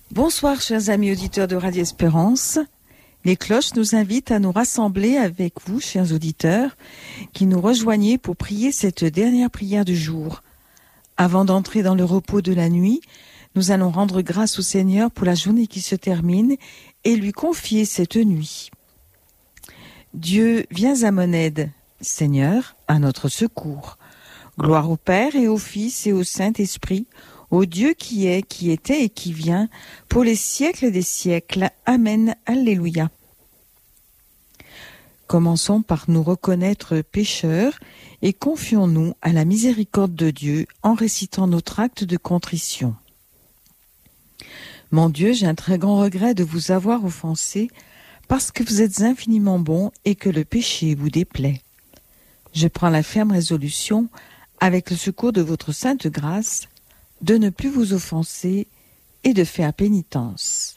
Bonsoir chers amis auditeurs de Radio Espérance. Les cloches nous invitent à nous rassembler avec vous, chers auditeurs, qui nous rejoignez pour prier cette dernière prière du jour. Avant d'entrer dans le repos de la nuit, nous allons rendre grâce au Seigneur pour la journée qui se termine et lui confier cette nuit. Dieu, viens à mon aide. Seigneur, à notre secours. Gloire au Père et au Fils et au Saint-Esprit, au Dieu qui est, qui était et qui vient, pour les siècles des siècles. Amen. Alléluia. Commençons par nous reconnaître pécheurs et confions-nous à la miséricorde de Dieu en récitant notre acte de contrition. Mon Dieu, j'ai un très grand regret de vous avoir offensé parce que vous êtes infiniment bon et que le péché vous déplaît. Je prends la ferme résolution, avec le secours de votre sainte grâce, de ne plus vous offenser et de faire pénitence.